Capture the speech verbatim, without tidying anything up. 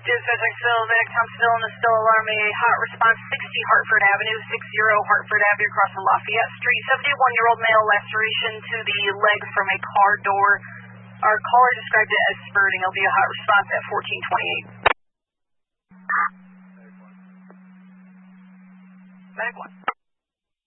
Dispatch Exfil, Medic Thompsonville, and the still alarm, a hot response, sixty Hartford Avenue, sixty Hartford Avenue, across the Lafayette Street. seventy-one-year-old male, laceration to the leg from a car door. Our caller described it as spurting. It'll be a hot response at fourteen twenty-eight. Medic one.